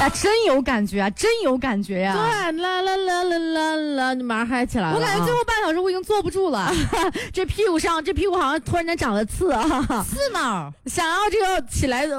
呀，真有感觉啊，真有感觉呀！ 对，啦啦啦啦啦啦，你马上嗨起来了。 我感觉最后半小时我已经坐不住了， 这屁股好像突然间长了刺啊， 刺挠， 想要这个起来的。